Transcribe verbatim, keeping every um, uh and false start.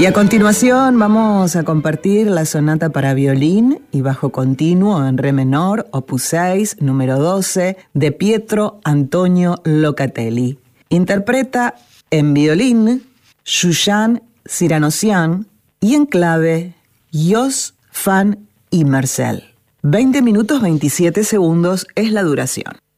Y a continuación vamos a compartir la sonata para violín y bajo continuo en re menor, opus seis, número doce, de Pietro Antonio Locatelli. Interpreta en violín Shushan Siranosian y en clave Jos van Immersel. veinte minutos veintisiete segundos es la duración.